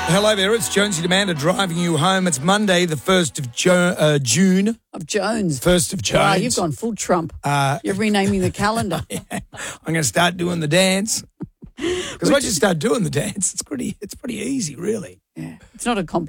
Hello there, it's Jonesy Demander driving you home. It's Monday, the 1st of June. Of Jones. 1st of Jones. Wow, you've gone full Trump. You're renaming the calendar. I'm going to start doing the dance. Because once you start doing the dance, it's pretty easy, really. Yeah, it's not a complex